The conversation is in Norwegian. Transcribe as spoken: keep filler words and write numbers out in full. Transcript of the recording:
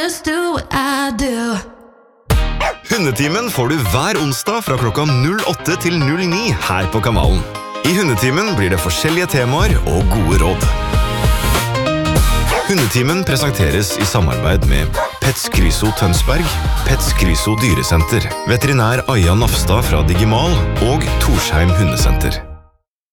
just do what I do. Hundetimen får du hver onsdag fra klokka null åtte til null ni her på kanalen. I Hundetimen blir det forskjellige temaer og gode råd. Hundetimen presenteres i samarbeid med Pets Kryso Tønsberg, Pets Kryso Dyresenter, veterinær Aja Nafstad fra Digimal og Torsheim Hundesenter.